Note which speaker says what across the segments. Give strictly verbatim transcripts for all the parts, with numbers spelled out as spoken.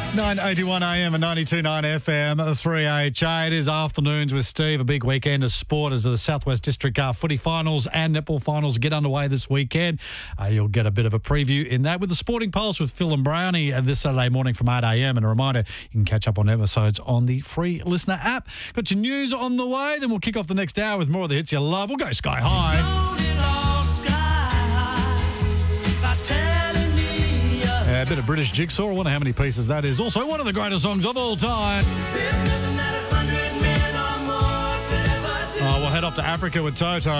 Speaker 1: nine eighty-one A M and ninety-two point nine F M, three H A. It is afternoons with Steve. A big weekend of sport as the Southwest District uh, footy finals and netball finals get underway this weekend. Uh, you'll get a bit of a preview in that with the Sporting Pulse with Phil and Brownie uh, this Saturday morning from eight A M. And a reminder, you can catch up on episodes on the free listener app. Got your news on the way. Then we'll kick off the next hour with more of the hits you love. We'll go sky high. A bit of British jigsaw. I wonder how many pieces that is. Also, one of the greatest songs of all time. Oh, we'll head up to Africa with Toto.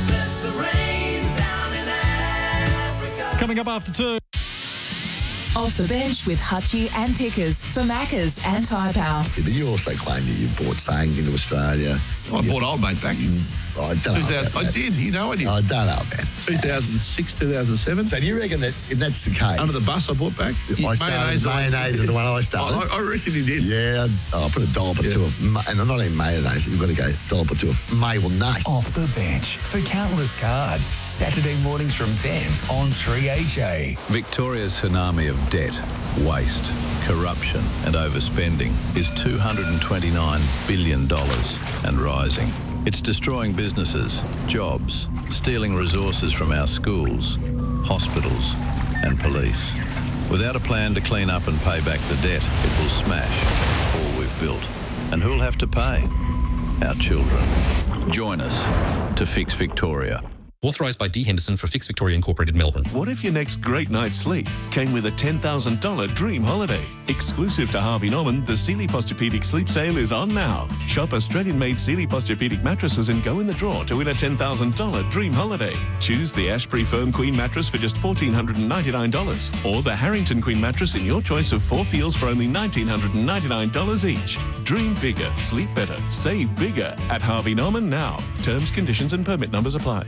Speaker 1: Coming up after two.
Speaker 2: Off the bench with Hutchie and Pickers for Maccas and Tyre Power.
Speaker 3: Yeah, but you also claim that you brought sayings into Australia.
Speaker 4: I
Speaker 3: you,
Speaker 4: brought Old Mate back.
Speaker 3: I don't know about
Speaker 4: I
Speaker 3: that.
Speaker 4: did, you know I did.
Speaker 3: I don't know, man.
Speaker 4: two thousand six, two thousand seven.
Speaker 3: So do you reckon that if that's the case?
Speaker 4: Under the bus I brought back.
Speaker 3: I started, mayonnaise, mayonnaise is the one I started.
Speaker 4: I, I reckon you did.
Speaker 3: Yeah, I put a dollop or
Speaker 4: Yeah.
Speaker 3: two of, ma- and I'm not even mayonnaise, you've got to go dollop or two of mayonnaise.
Speaker 5: Off the bench for countless cards. Saturday mornings from ten on three H A.
Speaker 6: Victoria's tsunami of debt, waste, corruption and overspending is two hundred twenty-nine billion dollars and rising. It's destroying businesses, jobs, stealing resources from our schools, hospitals and police. Without a plan to clean up and pay back the debt, it will smash all we've built. And who'll have to pay? Our children. Join us to fix Victoria.
Speaker 7: Authorised by D Henderson for Fix Victoria Incorporated, Melbourne.
Speaker 8: What if your next great night's sleep came with a ten thousand dollars dream holiday? Exclusive to Harvey Norman, the Sealy Posturepedic Sleep Sale is on now. Shop Australian-made Sealy Posturepedic mattresses and go in the draw to win a ten thousand dollars dream holiday. Choose the Ashbury Firm Queen mattress for just one thousand four hundred ninety-nine dollars or the Harrington Queen mattress in your choice of four feels for only one thousand nine hundred ninety-nine dollars each. Dream bigger, sleep better, save bigger at Harvey Norman now. Terms, conditions and permit numbers apply.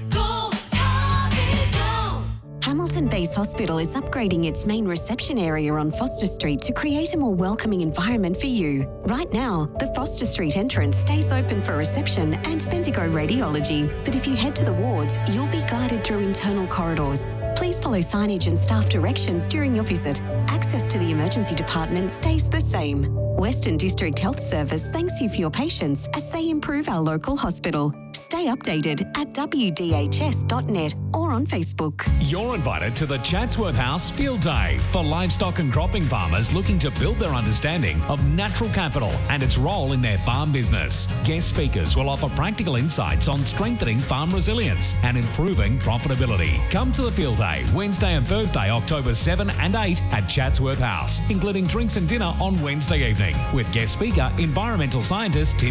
Speaker 9: Hamilton Base Hospital is upgrading its main reception area on Foster Street to create a more welcoming environment for you. Right now, the Foster Street entrance stays open for reception and Bendigo radiology, but if you head to the wards, you'll be guided through internal corridors. Please follow signage and staff directions during your visit. Access to the emergency department stays the same. Western District Health Service thanks you for your patience as they improve our local hospital. Stay updated at w d h s dot net or on Facebook.
Speaker 10: You're invited to the Chatsworth House Field Day for livestock and cropping farmers looking to build their understanding of natural capital and its role in their farm business. Guest speakers will offer practical insights on strengthening farm resilience and improving profitability. Come to the Field Day Wednesday and Thursday, October seventh and eighth at Chatsworth House, including drinks and dinner on Wednesday evening with guest speaker, environmental scientist Tim